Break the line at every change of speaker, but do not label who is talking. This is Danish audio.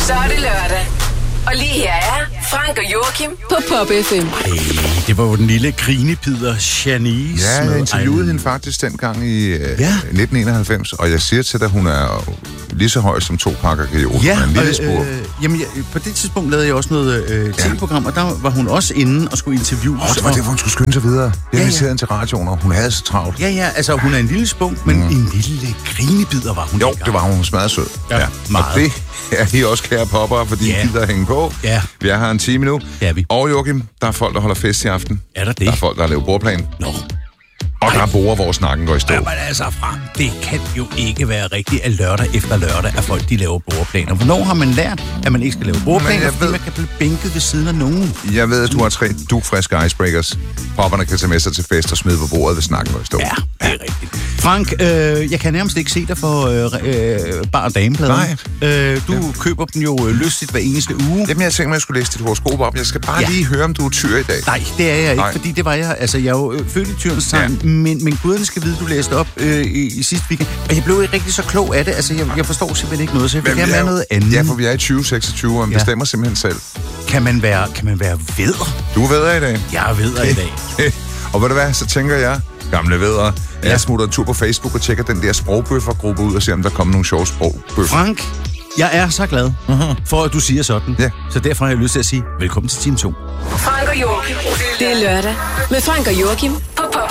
Så er det lørdag. Og lige her er Frank og Joachim på Pop FM.
Det var jo den lille grinepider Janice.
Ja, jeg interviewede hende faktisk dengang i 1991, og jeg siger til dig, hun er lige så høj som 2 pakker Kajol.
Ja,
en lille spor.
På det tidspunkt lavede jeg også noget tv-program, og der var hun også inde og skulle interviewe.
Det var det, hvor hun skulle skynde sig videre. Jeg inviterede hende til radioen, og hun havde så travlt.
Ja, altså hun er en lille spunk, men en lille grinebider var hun.
Jo, det var hun. Hun smadrede sød.
Ja, meget.
Og det er I også, kære popper, fordi I gider at hænge på.
Ja.
Vi er her en time nu.
Ja, vi.
Og Joachim, der er folk, der holder fest i aften.
Er der det?
Der er folk, der har lavet bordplan.
Nå.
Og der er bord, hvor snakken går i stå.
Ja, men altså, Frank, det kan jo ikke være rigtigt, at lørdag efter lørdag, at folk de laver bordplaner. Hvornår har man lært, at man ikke skal lave bordplaner, fordi man kan blive bænket ved siden af nogen?
Jeg ved, at du har 3 dugfriske icebreakers. Popperne kan tage med sig til fest og smide på bordet, hvis snakken går i stå.
Ja, det er rigtigt. Frank, jeg kan nærmest ikke se dig for bar- og dameplader.
Nej.
Du køber dem jo lystigt hver eneste uge.
Jamen, jeg tænker mig, at jeg skulle læse dit horoskop op. Jeg skal bare lige høre, om du er tyr i dag.
Nej, det er jeg ikke, fordi det var jeg. Altså, jeg er jo født i tyrens tegn, men guderne skal vide, du læste op i sidste weekend. Og jeg blev ikke rigtig så klog af det. Altså, jeg forstår simpelthen ikke noget, så jeg vil gerne være noget andet.
Ja, for vi er i 2026, og man bestemmer simpelthen selv.
Kan man være vædder?
Du er vædder i dag.
Jeg er vædder i dag.
Og ved du hvad, så tænker jeg, gamle vædder, jeg smutter en tur på Facebook og tjekker den der sprogbøffer-gruppe ud og ser, om der kommer nogle sjove sprogbøffer.
Frank, jeg er så glad for, at du siger sådan.
Ja.
Så derfor har jeg lyst til at sige, velkommen til time 2.
Frank og Joachim. Det er lørdag med Frank og Joachim på